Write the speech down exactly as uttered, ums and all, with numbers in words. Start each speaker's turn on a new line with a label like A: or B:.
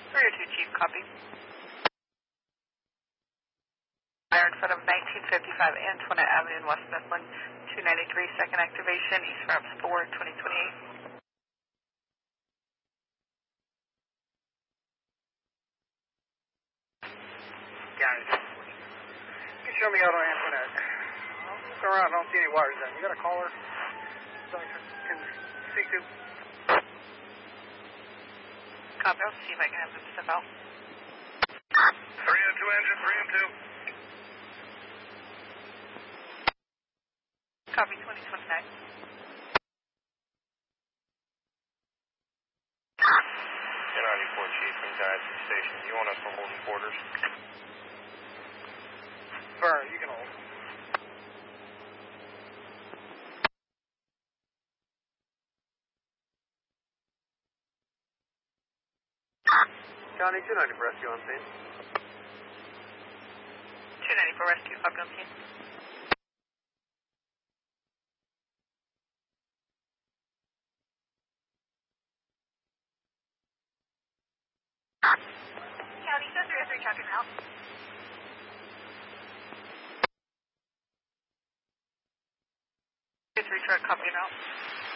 A: three oh two, Chief, copy. Fire in front of nineteen fifty-five Antoinette Avenue in West Mifflin, two ninety-three, second activation, east ramps four, twenty twenty-eight.
B: Guys, you can show me out on Antoinette. I'll look around, I don't see any wires in. You got a caller? So I can speak to?
A: Copy, I'll see if I can have them step out.
B: three oh two engine, three oh two.
A: Copy, twenty twenty-nine.
C: ten ninety-four, Chief, from Dodge Station. You want us to hold in quarters?
B: Burn, you can hold. County two ninety for rescue on scene.
A: two ninety for rescue, copy on scene. County, so three oh three, traffic out. three oh three truck, copy out.